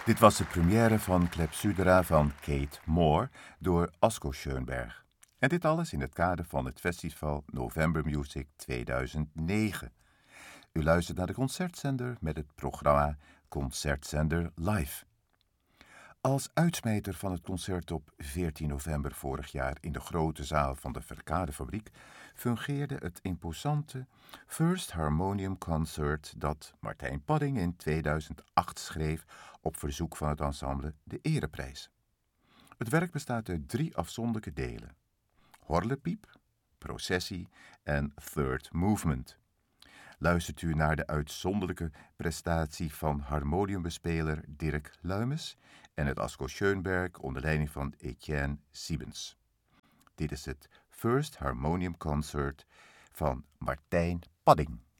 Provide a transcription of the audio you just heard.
Dit was de première van Clepsydra van Kate Moore door Asko Schoenberg. En dit alles in het kader van het festival November Music 2009. U luistert naar de Concertzender met het programma Concertzender Live. Als uitsmijter van het concert op 14 november vorig jaar in de grote zaal van de Verkadefabriek fungeerde het imposante First Harmonium Concert dat Martijn Padding in 2008 schreef op verzoek van het ensemble de Ereprijs. Het werk bestaat uit 3 afzonderlijke delen: Horlepiep, Processie en Third Movement. Luistert u naar de uitzonderlijke prestatie van harmoniumbespeler Dirk Luimes en het Asko Schoenberg onder leiding van Etienne Siebens. Dit is het First Harmonium Concert van Martijn Padding.